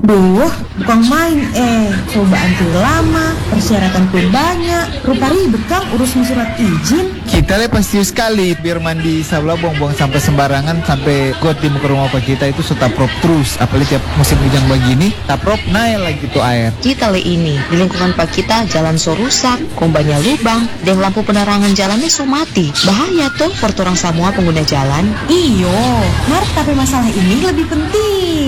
Duh, bukan main cobaan tuh lama, persyaratan pun banyak. Rupa ribet Kang urusin surat izin. Kita pasti sekali biar mandi sabla buang-buang sampai sembarangan sampai got di muka rumah Pak kita itu setaprop terus. Apalagi tiap musim hujan begini, taprop naik lagi tuh air. Kita ini di lingkungan Pak kita jalan so rusak, kombanya lubang, dan lampu penerangan jalannya so mati. Bahaya tuh perturang semua pengguna jalan. Iyo, tapi masalah ini lebih penting.